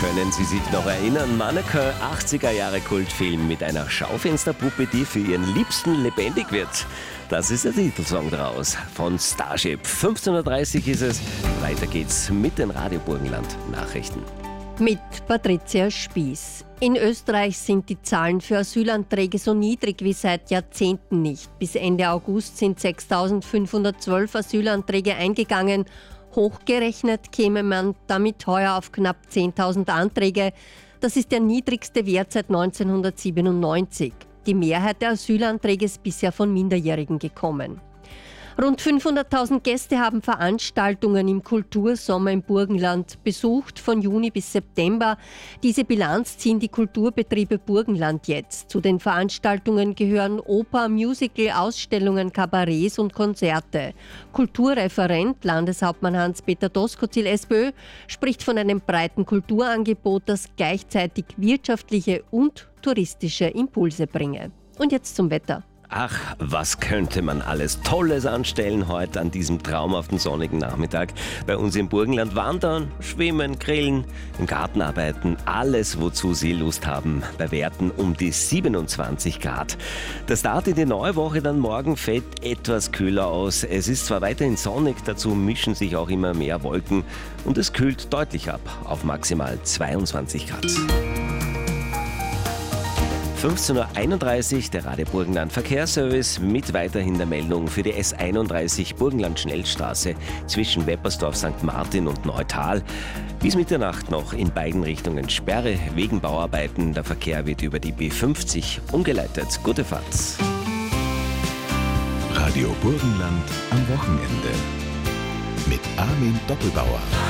Können Sie sich noch erinnern? Mannequin, 80er Jahre Kultfilm mit einer Schaufensterpuppe, die für ihren Liebsten lebendig wird. Das ist der Titelsong draus von Starship. 15.30 Uhr ist es. Weiter geht's mit den Radio Burgenland Nachrichten. Mit Patricia Spieß. In Österreich sind die Zahlen für Asylanträge so niedrig wie seit Jahrzehnten nicht. Bis Ende August sind 6.512 Asylanträge eingegangen. Hochgerechnet käme man damit heuer auf knapp 10.000 Anträge. Das ist der niedrigste Wert seit 1997. Die Mehrheit der Asylanträge ist bisher von Minderjährigen gekommen. Rund 500.000 Gäste haben Veranstaltungen im Kultursommer im Burgenland besucht, von Juni bis September. Diese Bilanz ziehen die Kulturbetriebe Burgenland jetzt. Zu den Veranstaltungen gehören Oper, Musical, Ausstellungen, Kabarets und Konzerte. Kulturreferent, Landeshauptmann Hans-Peter Doskozil, SPÖ, spricht von einem breiten Kulturangebot, das gleichzeitig wirtschaftliche und touristische Impulse bringe. Und jetzt zum Wetter. Ach, was könnte man alles Tolles anstellen heute an diesem traumhaften sonnigen Nachmittag. Bei uns im Burgenland wandern, schwimmen, grillen, im Garten arbeiten, alles wozu Sie Lust haben. Bei Werten um die 27 Grad. Der Start in die neue Woche dann morgen fällt etwas kühler aus. Es ist zwar weiterhin sonnig, dazu mischen sich auch immer mehr Wolken und es kühlt deutlich ab auf maximal 22 Grad. 15.31 Uhr, der Radio Burgenland Verkehrsservice mit weiterhin der Meldung für die S31 Burgenland Schnellstraße zwischen Weppersdorf, St. Martin und Neutal. Bis Mitternacht noch in beiden Richtungen Sperre wegen Bauarbeiten. Der Verkehr wird über die B50 umgeleitet. Gute Fahrt. Radio Burgenland am Wochenende mit Armin Doppelbauer.